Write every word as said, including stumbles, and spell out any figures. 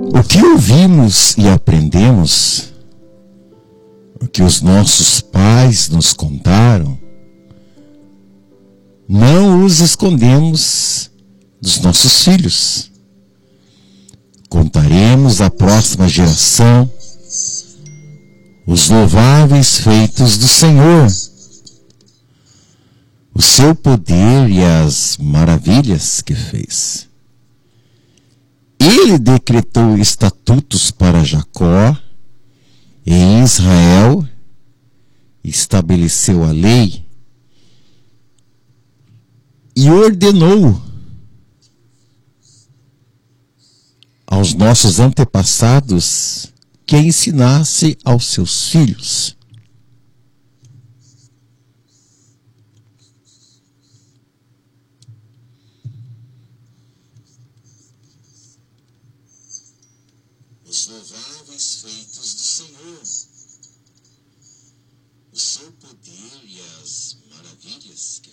O que ouvimos e aprendemos, o que os nossos pais nos contaram, não os escondemos dos nossos filhos. Contaremos à próxima geração os louváveis feitos do Senhor, o seu poder e as maravilhas que fez. Ele decretou estatutos para Jacó e em Israel estabeleceu a lei e ordenou aos nossos antepassados que ensinasse aos seus filhos. Os louváveis feitos do Senhor, o seu poder e as maravilhas que